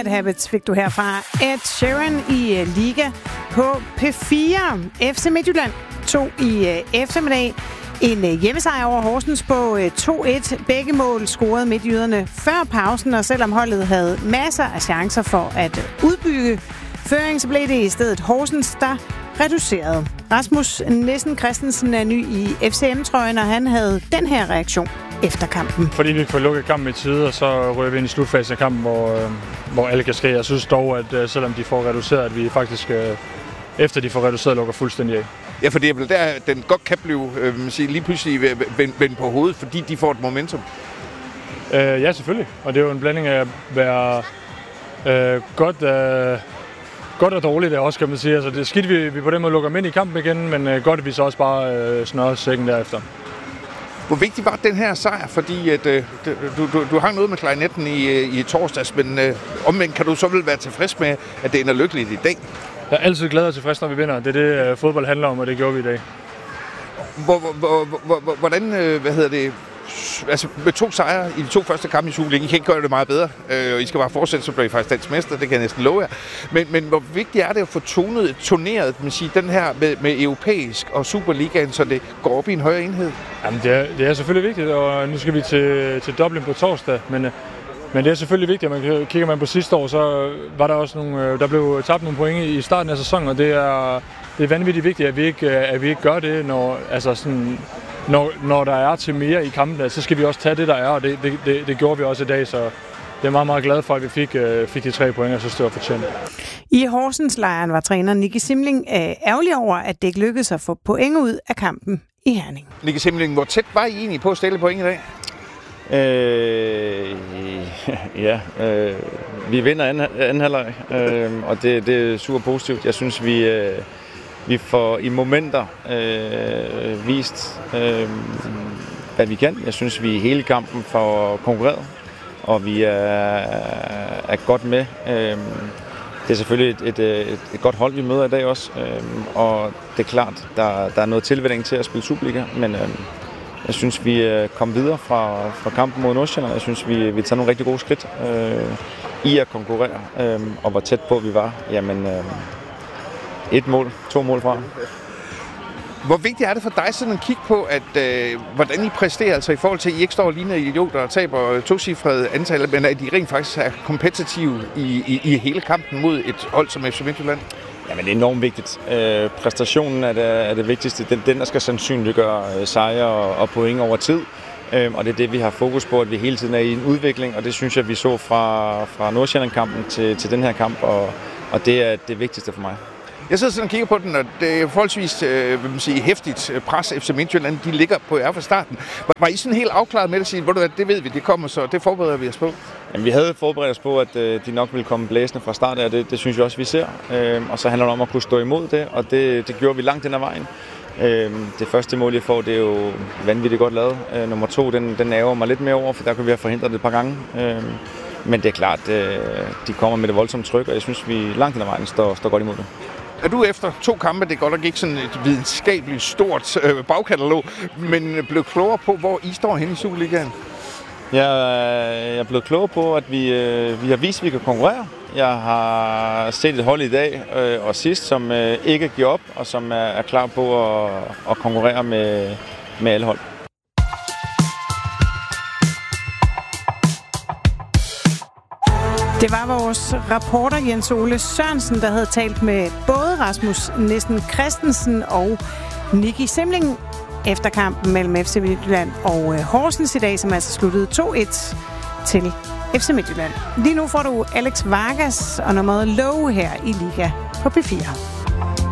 Bad Habits fik du herfra. Ed Sheeran i Liga på P4. FC Midtjylland 2 i eftermiddag. En hjemmesejr over Horsens på 2-1. Begge mål scorede midtjyderne før pausen, og selvom holdet havde masser af chancer for at udbygge føring, så blev det i stedet Horsens, der reducerede. Rasmus Nissen Christensen er ny i FCM-trøjen, og han havde den her reaktion efter kampen. Fordi vi får lukket kampen i tide, og så ryger vi ind i slutfasen af kampen, hvor alle kan ske. Jeg synes dog, at selvom de får reduceret, at vi faktisk efter de får reduceret, lukker fuldstændig af. Ja, for det er vel der, den godt kan blive lige pludselig vendt på hovedet, fordi de får et momentum. Ja, selvfølgelig. Og det er jo en blanding af at være godt og dårligt, det også, kan man sige. Altså, det er skidt, vi på den måde lukker dem ind i kampen igen, men godt, at vi så også bare snører sækken derefter. Hvor vigtig var den her sejr? Fordi at, du hang noget med klarinetten i torsdags, men omvendt kan du så vel være tilfreds med, at det ender lykkeligt i dag? Jeg er altid glad og tilfreds, når vi vinder. Det er det, fodbold handler om, og det gjorde vi i dag. Hvordan, altså med 2 sejre i de 2 første kampe i Superligaen, I kan ikke gøre det meget bedre, og I skal bare fortsætte, så bliver I faktisk dansk mester, det kan jeg næsten love jer. Men hvor vigtigt er det at få turneret den her med europæisk og Superligaen, så det går op i en højere enhed? Jamen, det er selvfølgelig vigtigt, og nu skal vi til Dublin på torsdag, men det er selvfølgelig vigtigt, at kigger man på sidste år, så var der også der blev tabt nogle point i starten af sæsonen, og det er vanvittigt vigtigt, at vi ikke gør det, når der er til mere i kampen, så skal vi også tage det, der er, og det gjorde vi også i dag, så det er meget, meget glad for, at vi fik de 3 point, og så stod fortjent. I Horsenslejren var træner Nicky Simling ærgerlig over, at det ikke lykkedes at få point ud af kampen i Herning. Nicky Simling, hvor tæt var I egentlig på at stille point i dag? Vi vinder anden halvleg, og det er super positivt. Jeg synes, vi får i momenter vist, hvad vi kan. Jeg synes, vi hele kampen får konkurreret, og vi er godt med. Det er selvfølgelig et godt hold, vi møder i dag også, og det er klart, der er noget tilvænning til at spille Superliga, men jeg synes, vi kom videre fra kampen mod Nordsjælland. Jeg synes, vi tager nogle rigtig gode skridt i at konkurrere, og hvor tæt på vi var. Jamen, 1 mål, 2 mål fra. Hvor vigtigt er det for dig sådan at kigge på, at hvordan I præsterer, altså i forhold til, at I ikke står og ligner idioter og taber 2-cifrede antal, men at I rent faktisk er kompetitive i hele kampen mod et hold som FC Midtjylland? Jamen, det er enormt vigtigt. Præstationen er det vigtigste. Den der skal sandsynliggøre sejre og point over tid. Og det er det, vi har fokus på, at vi hele tiden er i en udvikling, og det synes jeg, vi så fra Nordsjælland-kampen til den her kamp, og det er det vigtigste for mig. Jeg sidder sådan og kigger på den, og det er forholdsvis hæftigt pres. FC Midtjylland, de ligger på jer fra starten. Var I sådan helt afklaret med at sige, det ved vi, det kommer, så det forbereder vi os på? Jamen, vi havde forberedt os på, at de nok ville komme blæsende fra start af, det synes jeg også, vi ser. Og så handler det om at kunne stå imod det, og det gjorde vi langt den ad vejen. Det første mål, jeg får, det er jo vanvittigt godt lavet. Nummer 2, den ærger mig lidt mere over, for der kunne vi have forhindret det et par gange. Men det er klart, de kommer med det voldsomme tryk, og jeg synes, vi langt den ad vejen står godt imod det. Er du efter 2 kampe, det er godt nok ikke sådan et videnskabeligt stort bagkatalog, men blev klogere på, hvor I står henne i Superligaen? Jeg er blevet klogere på, at vi har vist, at vi kan konkurrere. Jeg har set et hold i dag og sidst, som ikke giver op, og som er klar på at konkurrere med alle hold. Det var vores reporter Jens Ole Sørensen, der havde talt med både Rasmus Nissen Christensen og Nicky Simling efter kampen mellem FC Midtjylland og Horsens i dag, som altså sluttede 2-1 til FC Midtjylland. Lige nu får du Alex Vargas og nummeret Low her i Liga på P4.